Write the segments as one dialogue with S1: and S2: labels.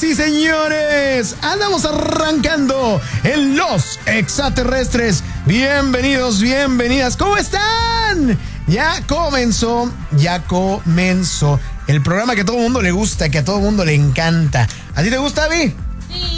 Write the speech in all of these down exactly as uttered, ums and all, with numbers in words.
S1: Señoras y señores, andamos arrancando en Los Extraterrestres. Bienvenidos, bienvenidas. ¿Cómo están? Ya comenzó, ya comenzó el programa que a todo el mundo le gusta, que a todo el mundo le encanta. ¿A ti te gusta, Abby?
S2: Sí.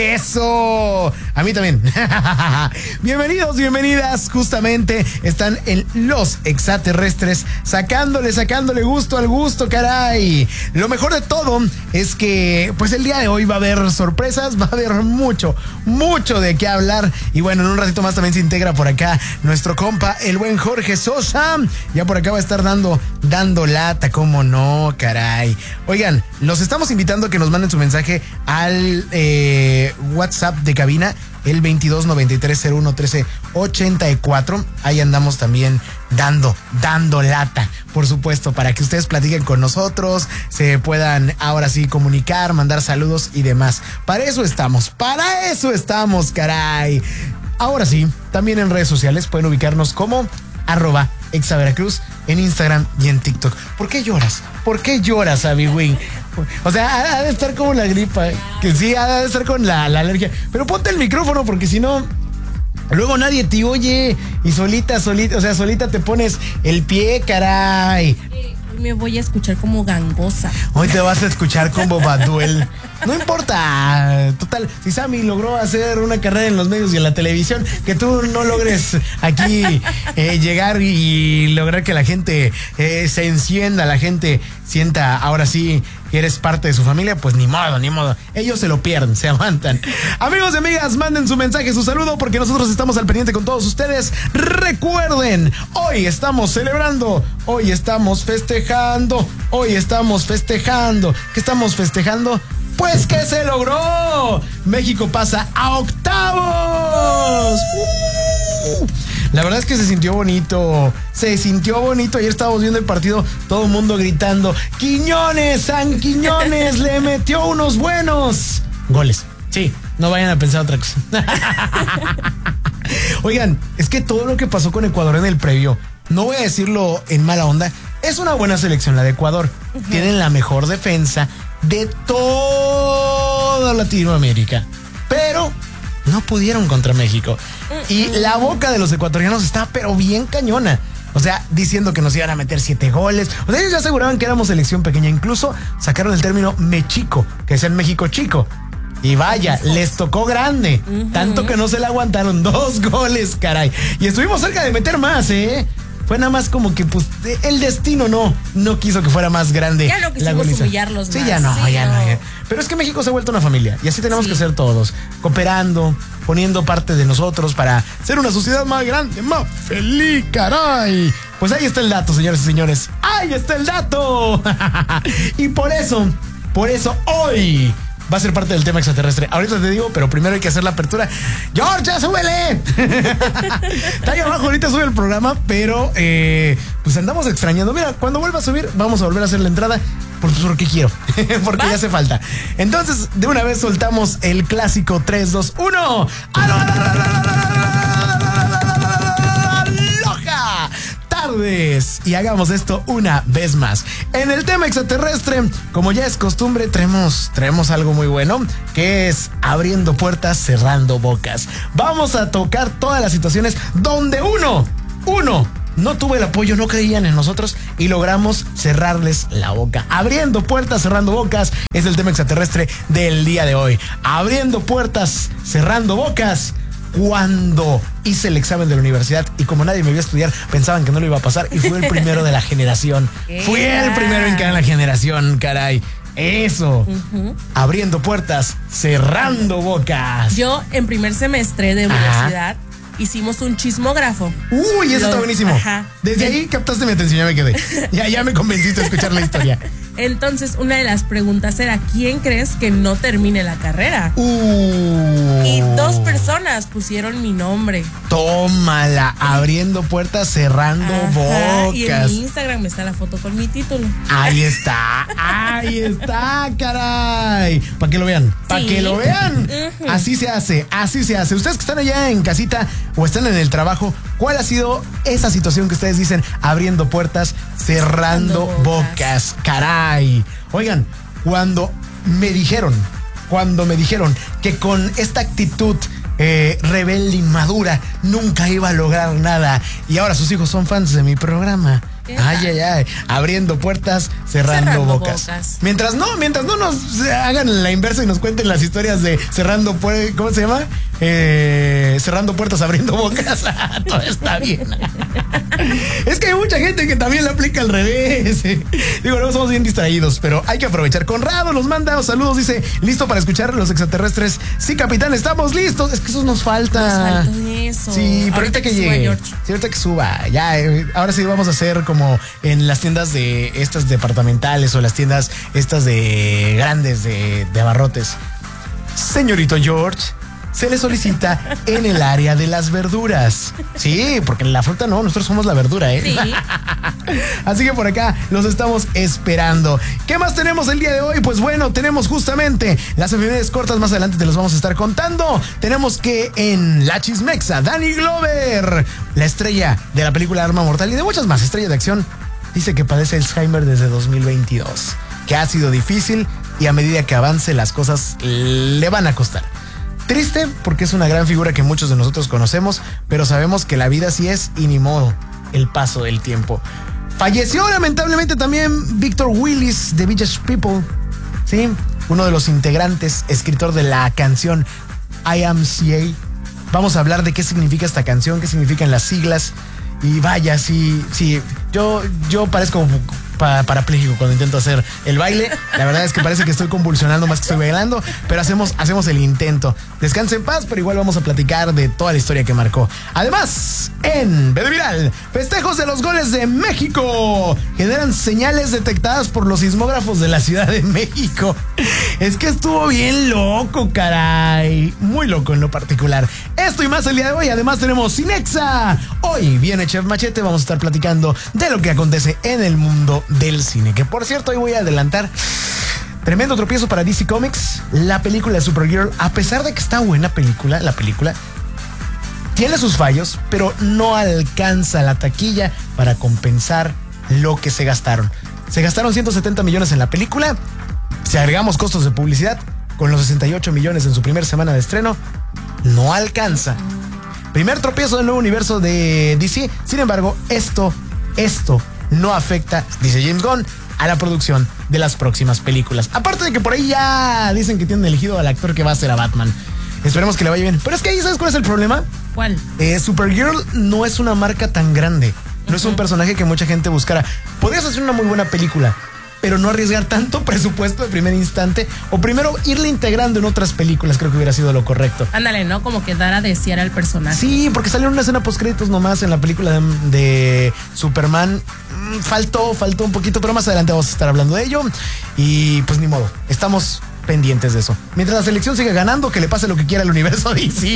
S1: ¡Eso! A mí también. Bienvenidos, bienvenidas. Justamente están en Los Extraterrestres, sacándole, sacándole gusto al gusto, caray. Lo mejor de todo es que, pues el día de hoy va a haber sorpresas, va a haber mucho, mucho de qué hablar. Y bueno, en un ratito más también se integra por acá nuestro compa, el buen Jorge Sosa. Ya por acá va a estar dando, dando lata, cómo no, caray. Oigan, los estamos invitando a que nos manden su mensaje al eh, WhatsApp de cabina, el veintidós noventa y tres cero uno trece ochenta y cuatro. Ahí andamos también dando, dando lata, por supuesto, para que ustedes platiquen con nosotros, se puedan ahora sí comunicar, mandar saludos y demás. Para eso estamos, para eso estamos, caray. Ahora sí, también en redes sociales pueden ubicarnos como arroba exaveracruz en Instagram y en TikTok. ¿Por qué lloras? ¿Por qué lloras, Abby Wing? O sea, ha de estar como la gripa, que sí, ha de estar con la, la alergia. Pero ponte el micrófono porque si no, luego nadie te oye y solita, solita, o sea, solita te pones el pie, caray.
S2: Hoy me voy a escuchar como gangosa.
S1: Hoy te vas a escuchar como Baduel. No importa, total, si Sammy logró hacer una carrera en los medios y en la televisión, que tú no logres aquí eh, llegar y lograr que la gente eh, se encienda, la gente sienta ahora sí que eres parte de su familia, pues ni modo, ni modo. Ellos se lo pierden, se aguantan. Amigos y amigas, manden su mensaje, su saludo, porque nosotros estamos al pendiente con todos ustedes. Recuerden, hoy estamos celebrando, hoy estamos festejando, hoy estamos festejando. ¿Qué estamos festejando? Pues que se logró. México pasa a octavos. Uh. La verdad es que se sintió bonito, se sintió bonito. Ayer estábamos viendo el partido, todo el mundo gritando: Quiñones, San Quiñones le metió unos buenos goles. Sí, no vayan a pensar otra cosa. Oigan, es que todo lo que pasó con Ecuador en el previo, no voy a decirlo en mala onda, es una buena selección la de Ecuador. Uh-huh. Tienen la mejor defensa de toda Latinoamérica, pero no pudieron contra México. Y la boca de los ecuatorianos está pero bien cañona. O sea, diciendo que nos iban a meter siete goles. O sea, ellos ya aseguraban que éramos selección pequeña. Incluso sacaron el término mechico, que es el México chico. Y vaya, les tocó grande. Uh-huh. Tanto que no se le aguantaron. Dos goles, caray. Y estuvimos cerca de meter más, ¿eh? Fue nada más como que, pues, el destino no, no quiso que fuera más grande.
S2: Ya no quisimos humillarlos
S1: sí,
S2: más.
S1: Ya no,
S2: sí,
S1: ya
S2: no.
S1: no, ya. Pero es que México se ha vuelto una familia. Y así tenemos
S2: sí.
S1: que ser todos. Cooperando, poniendo parte de nosotros para ser una sociedad más grande, más feliz, caray. Pues ahí está el dato, señores y señores. ¡Ahí está el dato! Y por eso, por eso hoy va a ser parte del tema extraterrestre. Ahorita te digo, pero primero hay que hacer la apertura. ¡George, ya súbele! Está ahí abajo, ahorita sube el programa, pero eh, pues andamos extrañando. Mira, cuando vuelva a subir, vamos a volver a hacer la entrada. Porque, porque quiero, porque ¿va? Ya hace falta. Entonces, de una vez soltamos el clásico tres, dos, uno. ¡Aloha! Tardes. Y hagamos esto una vez más. En el tema extraterrestre, como ya es costumbre, traemos, traemos algo muy bueno, que es abriendo puertas, cerrando bocas. Vamos a tocar todas las situaciones donde uno, uno, no tuvo el apoyo, no creían en nosotros y logramos cerrarles la boca. Abriendo puertas, cerrando bocas, es el tema extraterrestre del día de hoy. Abriendo puertas, cerrando bocas. Cuando hice el examen de la universidad y como nadie me vio estudiar, pensaban que no lo iba a pasar y fui el primero de la generación. Fui el primero en cada generación, caray. Eso. Uh-huh. Abriendo puertas, cerrando bocas.
S2: Yo en primer semestre de universidad hicimos un chismógrafo.
S1: Uy, eso Lo, está buenísimo. Ajá. Desde ahí captaste mi atención, ya me quedé. Ya, ya me convenciste a escuchar la historia.
S2: Entonces, una de las preguntas era: ¿quién crees que no termine la carrera?
S1: Uh.
S2: Y dos personas pusieron mi nombre.
S1: Tómala, abriendo puertas, cerrando Ajá, bocas.
S2: Y en mi Instagram está la foto con mi título.
S1: Ahí está, ahí está, caray. Para que lo vean, para sí. que lo vean. Uh-huh. Así se hace, así se hace. Ustedes que están allá en casita o están en el trabajo, ¿cuál ha sido esa situación que ustedes dicen abriendo puertas, cerrando bocas? bocas? Caray. Oigan, cuando me dijeron cuando me dijeron que con esta actitud Eh, rebelde y madura nunca iba a lograr nada, y ahora sus hijos son fans de mi programa. Ay, ay, ay, abriendo puertas, cerrando, cerrando bocas. bocas. Mientras no, mientras no nos hagan la inversa y nos cuenten las historias de cerrando puertas, ¿cómo se llama? Eh, cerrando puertas, abriendo bocas. Todo está bien. Es que hay mucha gente que también la aplica al revés. Digo, no somos bien distraídos, pero hay que aprovechar. Conrado nos manda los saludos, dice, listo para escuchar los extraterrestres. Sí, capitán, estamos listos. Es que eso nos falta.
S2: Nos falta eso.
S1: Sí, pero ahorita, ahorita que, que llegue. Sí, ahorita que suba. Ya, eh, ahora sí vamos a hacer como en las tiendas de estas departamentales o las tiendas estas de grandes de, de abarrotes. Señorito George, se le solicita en el área de las verduras. Sí, porque la fruta no, nosotros somos la verdura, ¿eh?
S2: Sí.
S1: Así que por acá los estamos esperando. ¿Qué más tenemos el día de hoy? Pues bueno, tenemos justamente las efemérides cortas, más adelante te los vamos a estar contando. Tenemos que en La Chismexa, Danny Glover, la estrella de la película Arma Mortal y de muchas más, estrella de acción, dice que padece Alzheimer desde dos mil veintidós, que ha sido difícil y a medida que avance las cosas le van a costar. Triste porque es una gran figura que muchos de nosotros conocemos, pero sabemos que la vida sí es y ni modo, el paso del tiempo. Falleció lamentablemente también Victor Willis de Village People, ¿sí? Uno de los integrantes, escritor de la canción I Am C A. Vamos a hablar de qué significa esta canción, qué significan las siglas. Y vaya, sí, sí, yo, yo parezco pa, parapléjico cuando intento hacer el baile. La verdad es que parece que estoy convulsionando más que estoy bailando, pero hacemos, hacemos el intento. Descanse en paz, pero igual vamos a platicar de toda la historia que marcó. Además, en B de Viral, festejos de los goles de México generan señales detectadas por los sismógrafos de la Ciudad de México. Es que estuvo bien loco, caray. Muy loco en lo particular. Esto y más el día de hoy. Además tenemos Cinexa. Hoy viene Chef Machete, vamos a estar platicando de lo que acontece en el mundo del cine. Que por cierto, hoy voy a adelantar. Tremendo tropiezo para D C Comics. La película de Supergirl, a pesar de que está buena película, la película tiene sus fallos, pero no alcanza la taquilla para compensar lo que se gastaron. Se gastaron ciento setenta millones en la película. Si agregamos costos de publicidad, con los sesenta y ocho millones en su primera semana de estreno, no alcanza. Primer tropiezo del nuevo universo de D C. Sin embargo, esto, esto no afecta, dice James Gunn, a la producción de las próximas películas. Aparte de que por ahí ya dicen que tienen elegido al actor que va a ser a Batman. Esperemos que le vaya bien. Pero es que ahí, ¿sabes cuál es el problema?
S2: ¿Cuál?
S1: Eh, Supergirl no es una marca tan grande. No uh-huh. es un personaje que mucha gente buscara. Podrías hacer una muy buena película, pero no arriesgar tanto presupuesto de primer instante, o primero irle integrando en otras películas. Creo que hubiera sido lo correcto.
S2: Ándale, ¿no? Como que dar a desear al personaje.
S1: Sí, porque salió una escena postcréditos nomás en la película de, de Superman. Faltó, faltó un poquito, pero más adelante vamos a estar hablando de ello. Y pues ni modo, estamos pendientes de eso. Mientras la selección siga ganando, que le pase lo que quiera al universo D C.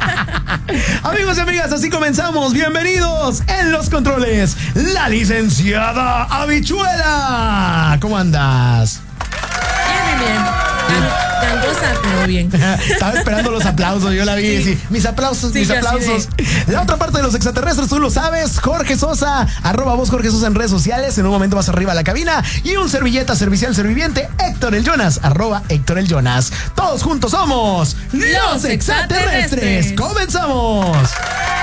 S1: Amigos y amigas, así comenzamos. Bienvenidos en los controles, la licenciada Habichuela. ¿Cómo andas?
S2: Bien, bien, bien. Gangosa, pero bien.
S1: Estaba esperando los aplausos, yo la vi. Sí. Sí. Mis aplausos, sí, mis aplausos. De... La otra parte de los extraterrestres, tú lo sabes. Jorge Sosa, arroba vos Jorge Sosa en redes sociales. En un momento más arriba a la cabina. Y un servilleta servicial serviviente, Héctor el Jonas, arroba Héctor el Jonas. Todos juntos somos
S2: los extraterrestres.
S1: ¡Comenzamos!